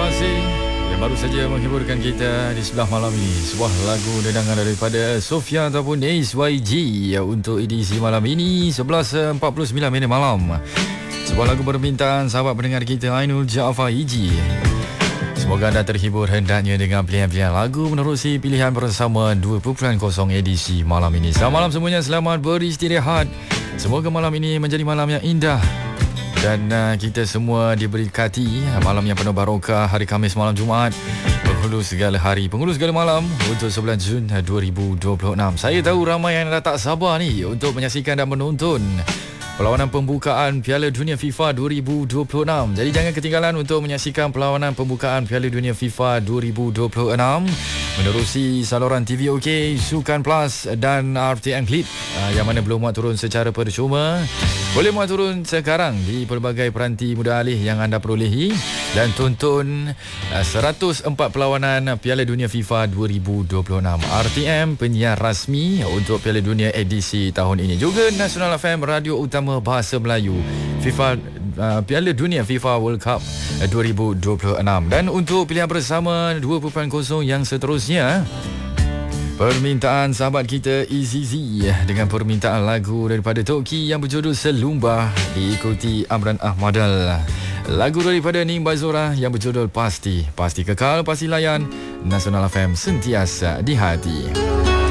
Fasih yang baru saja menghiburkan kita di sebelah malam ini. Sebuah lagu dendangan daripada Sofia ataupun SYG untuk edisi malam ini 11.49 minit malam. Sebuah lagu permintaan sahabat pendengar kita Ainul Jaafar Iji. Semoga anda terhibur hendaknya dengan pilihan-pilihan lagu menerusi pilihan bersama 2.0 edisi malam ini. Selamat malam semuanya, selamat beristirahat. Semoga malam ini menjadi malam yang indah dan kita semua diberkati malam yang penuh barokah, hari Khamis malam Jumaat, penghulu segala hari, penghulu segala malam untuk 11 Jun 2026. Saya tahu ramai yang dah tak sabar ni untuk menyaksikan dan menonton perlawanan pembukaan Piala Dunia FIFA 2026. Jadi jangan ketinggalan untuk menyaksikan perlawanan pembukaan Piala Dunia FIFA 2026 menerusi saluran TV OK, Sukan Plus dan RTM Klip yang mana belum muat turun secara percuma. Boleh muat turun sekarang di pelbagai peranti mudah alih yang anda perolehi dan tonton 104 perlawanan Piala Dunia FIFA 2026. RTM penyiar rasmi untuk Piala Dunia edisi tahun ini. Juga Nasional FM Radio Utama Bahasa Melayu FIFA Piala Dunia FIFA World Cup 2026. Dan untuk pilihan bersama 2.0 yang seterusnya, permintaan sahabat kita EZZ dengan permintaan lagu daripada Toki yang berjudul Selumbah, diikuti Amran Ahmadal. Lagu daripada Ning Bazora yang berjudul Pasti. Pasti kekal, pasti layan. Nasional FM sentiasa di hati.